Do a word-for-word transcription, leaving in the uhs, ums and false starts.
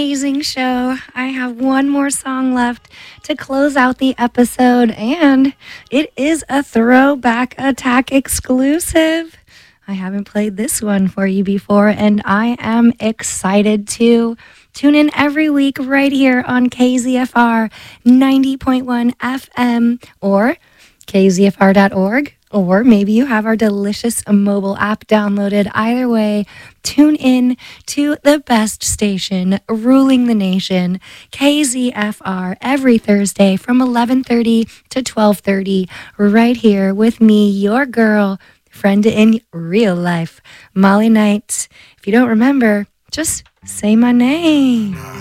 Amazing show. I have one more song left to close out the episode, and it is a Throwback Attack exclusive. I haven't played this one for you before, and I am excited to. Tune in every week right here on K Z F R ninety point one F M or K Z F R dot org. Or maybe you have our delicious mobile app downloaded. Either way, tune in to the best station ruling the nation, K Z F R, every Thursday from eleven thirty to twelve thirty, right here with me, your girl, friend in real life, Molly Knight. If you don't remember, just say my name.